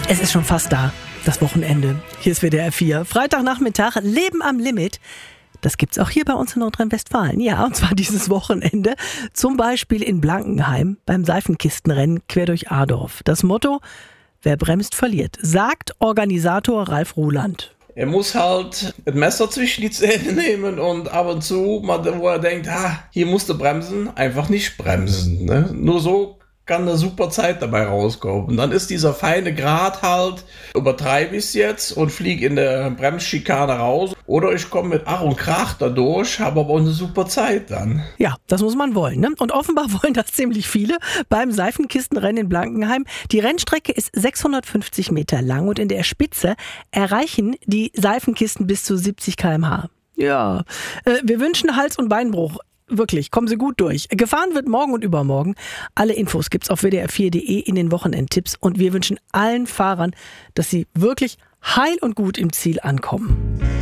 Es ist schon fast da, das Wochenende. Hier ist WDR 4. Freitagnachmittag, Leben am Limit. Das gibt's auch hier bei uns in Nordrhein-Westfalen. Ja, und zwar dieses Wochenende. Zum Beispiel in Blankenheim beim Seifenkistenrennen quer durch Adorf. Das Motto: Wer bremst, verliert, sagt Organisator Ralf Ruhland. Er muss halt das Messer zwischen die Zähne nehmen und ab und zu, wo er denkt, hier musst du bremsen, einfach nicht bremsen. Ne? Nur so kann eine super Zeit dabei rauskommen. Und dann ist dieser feine Grat halt, übertreibe ich es jetzt und fliege in der Bremsschikane raus. Oder ich komme mit Ach und Krach da durch, habe aber auch eine super Zeit dann. Ja, das muss man wollen, ne? Und offenbar wollen das ziemlich viele beim Seifenkistenrennen in Blankenheim. Die Rennstrecke ist 650 Meter lang und in der Spitze erreichen die Seifenkisten bis zu 70 km/h. Ja, wir wünschen Hals- und Beinbruch. Wirklich, kommen Sie gut durch. Gefahren wird morgen und übermorgen. Alle Infos gibt's auf wdr4.de in den Wochenendtipps. Und wir wünschen allen Fahrern, dass sie wirklich heil und gut im Ziel ankommen.